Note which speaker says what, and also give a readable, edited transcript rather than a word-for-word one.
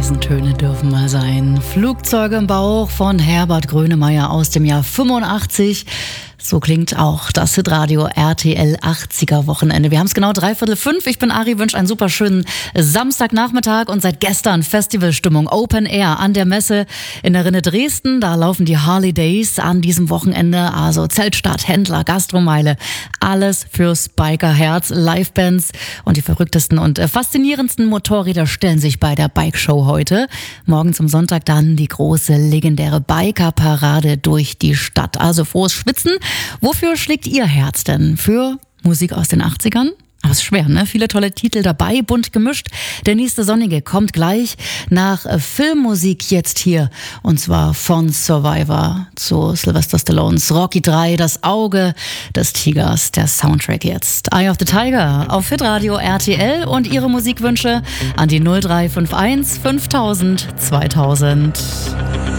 Speaker 1: Riesentöne dürfen mal sein. Flugzeuge im Bauch von Herbert Grönemeyer aus dem Jahr 85. So klingt auch das Hitradio RTL 80er Wochenende. Wir haben es genau 4:45. Ich bin Ari, wünsche einen super schönen Samstagnachmittag und seit gestern Festivalstimmung Open Air an der Messe in der Rinne Dresden. Da laufen die Harley Days an diesem Wochenende. Also Zeltstadt, Händler, Gastromeile, alles fürs Bikerherz. Livebands und die verrücktesten und faszinierendsten Motorräder stellen sich bei der Bike Show heute. Morgen zum Sonntag dann die große legendäre Biker-Parade durch die Stadt. Also frohes Schwitzen. Wofür schlägt Ihr Herz denn? Für Musik aus den 80ern? Aber es ist schwer, ne? Viele tolle Titel dabei, bunt gemischt. Der nächste Sonnige kommt gleich nach Filmmusik jetzt hier. Und zwar von Survivor zu Sylvester Stallones Rocky 3, das Auge des Tigers, der Soundtrack jetzt. Eye of the Tiger auf Hitradio RTL und Ihre Musikwünsche an die 0351 5000 2000.